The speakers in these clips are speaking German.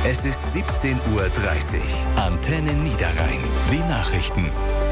Es ist 17:30 Uhr. Antenne Niederrhein. Die Nachrichten.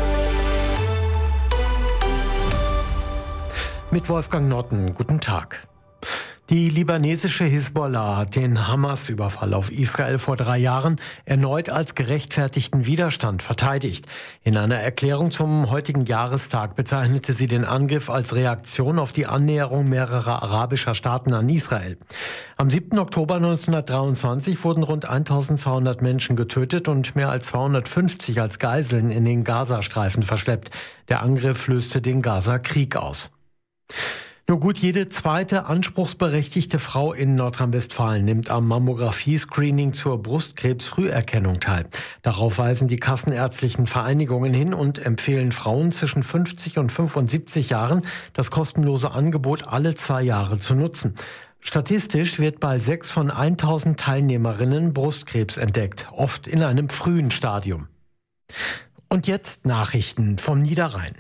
Mit Wolfgang Notten, guten Tag. Die libanesische Hisbollah hat den Hamas-Überfall auf Israel vor 3 Jahren erneut als gerechtfertigten Widerstand verteidigt. In einer Erklärung zum heutigen Jahrestag bezeichnete sie den Angriff als Reaktion auf die Annäherung mehrerer arabischer Staaten an Israel. Am 7. Oktober 1923 wurden rund 1200 Menschen getötet und mehr als 250 als Geiseln in den Gazastreifen verschleppt. Der Angriff löste den Gaza-Krieg aus. Nur gut jede zweite anspruchsberechtigte Frau in Nordrhein-Westfalen nimmt am Mammographie-Screening zur Brustkrebsfrüherkennung teil. Darauf weisen die kassenärztlichen Vereinigungen hin und empfehlen Frauen zwischen 50 und 75 Jahren, das kostenlose Angebot alle 2 Jahre zu nutzen. Statistisch wird bei 6 von 1000 Teilnehmerinnen Brustkrebs entdeckt, oft in einem frühen Stadium. Und jetzt Nachrichten vom Niederrhein.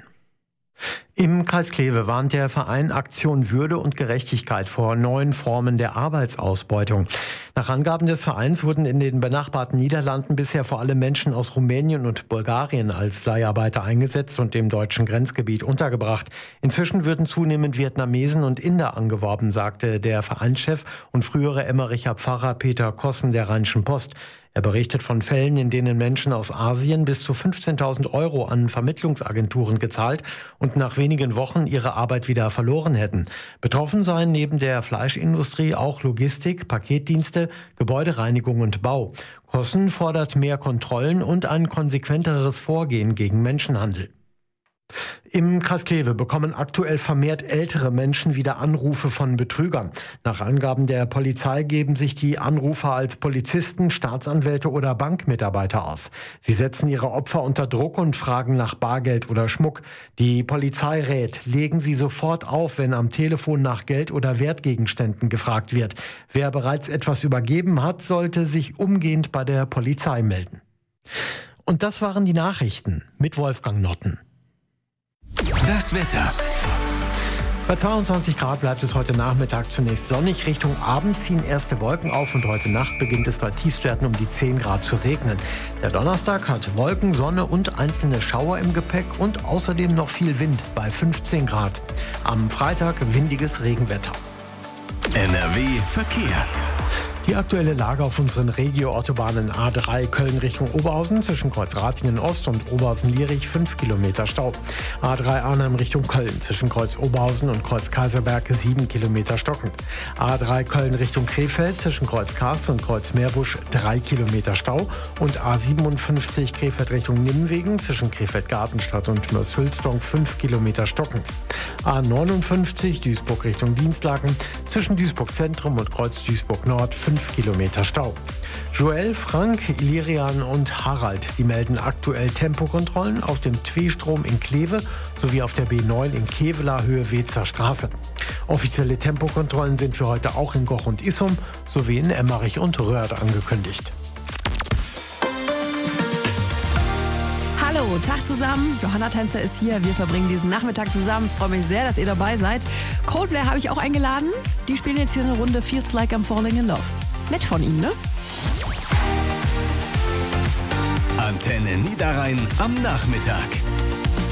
Im Kreis Kleve warnt der Verein Aktion Würde und Gerechtigkeit vor neuen Formen der Arbeitsausbeutung. Nach Angaben des Vereins wurden in den benachbarten Niederlanden bisher vor allem Menschen aus Rumänien und Bulgarien als Leiharbeiter eingesetzt und im deutschen Grenzgebiet untergebracht. Inzwischen würden zunehmend Vietnamesen und Inder angeworben, sagte der Vereinschef und frühere Emmericher Pfarrer Peter Kossen der Rheinischen Post. Er berichtet von Fällen, in denen Menschen aus Asien bis zu 15.000 Euro an Vermittlungsagenturen gezahlt und nach wenigen Wochen ihre Arbeit wieder verloren hätten. Betroffen seien neben der Fleischindustrie auch Logistik, Paketdienste, Gebäudereinigung und Bau. Kossen fordert mehr Kontrollen und ein konsequenteres Vorgehen gegen Menschenhandel. Im Kreis Kleve bekommen aktuell vermehrt ältere Menschen wieder Anrufe von Betrügern. Nach Angaben der Polizei geben sich die Anrufer als Polizisten, Staatsanwälte oder Bankmitarbeiter aus. Sie setzen ihre Opfer unter Druck und fragen nach Bargeld oder Schmuck. Die Polizei rät, legen Sie sofort auf, wenn am Telefon nach Geld oder Wertgegenständen gefragt wird. Wer bereits etwas übergeben hat, sollte sich umgehend bei der Polizei melden. Und das waren die Nachrichten mit Wolfgang Notten. Das Wetter. Bei 22 Grad bleibt es heute Nachmittag zunächst sonnig. Richtung Abend ziehen erste Wolken auf und heute Nacht beginnt es bei Tiefstwerten um die 10 Grad zu regnen. Der Donnerstag hat Wolken, Sonne und einzelne Schauer im Gepäck und außerdem noch viel Wind bei 15 Grad. Am Freitag windiges Regenwetter. NRW Verkehr. Die aktuelle Lage auf unseren Regio-Autobahnen A3 Köln Richtung Oberhausen zwischen Kreuz Ratingen Ost und Oberhausen-Lierich 5 Kilometer Stau. A3 Arnhem Richtung Köln zwischen Kreuz Oberhausen und Kreuz Kaiserberg 7 Kilometer stockend. A3 Köln Richtung Krefeld zwischen Kreuz Karst und Kreuz Meerbusch 3 Kilometer Stau und A57 Krefeld Richtung Nimwegen zwischen Krefeld Gartenstadt und Mörs-Hülsdonk 5 Kilometer stockend. A59 Duisburg Richtung Dienstlaken zwischen Duisburg Zentrum und Kreuz Duisburg Nord 5 Kilometer Stau. Joel, Frank, Ilirian und Harald, die melden aktuell Tempokontrollen auf dem Tweestrom in Kleve sowie auf der B9 in Kevelaer Höhe Wezer Straße. Offizielle Tempokontrollen sind für heute auch in Goch und Issum sowie in Emmerich und Röhrd angekündigt. Hallo, Tag zusammen. Johanna Tänzer ist hier. Wir verbringen diesen Nachmittag zusammen. Freue mich sehr, dass ihr dabei seid. Coldplay habe ich auch eingeladen. Die spielen jetzt hier eine Runde Feels Like I'm Falling in Love. Nett von ihnen, ne? Antenne Niederrhein am Nachmittag.